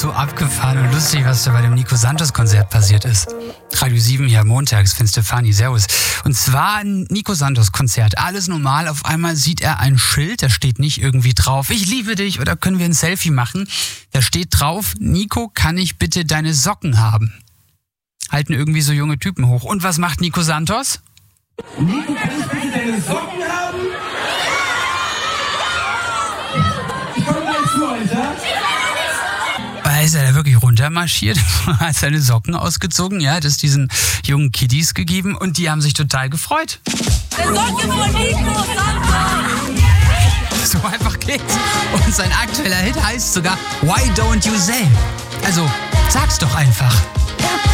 so abgefahren und lustig, was da bei dem Nico Santos Konzert passiert ist. Radio 7 hier montags, Finn Stefani, servus. Und zwar ein Nico Santos Konzert. Alles normal, auf einmal sieht er ein Schild, da steht nicht irgendwie drauf, ich liebe dich oder können wir ein Selfie machen. Da steht drauf, Nico, kann ich bitte deine Socken haben? Halten irgendwie so junge Typen hoch. Und was macht Nico Santos? Nico, kann ich bitte deine Socken haben? Ich komme gleich zu euch, ja? Da ist er da wirklich runtermarschiert, hat seine Socken ausgezogen, ja, hat es diesen jungen Kiddies gegeben und die haben sich total gefreut. Der Socke von Nico Santos! So einfach geht's. Und sein aktueller Hit heißt sogar Why Don't You Say? Also, sag's doch einfach.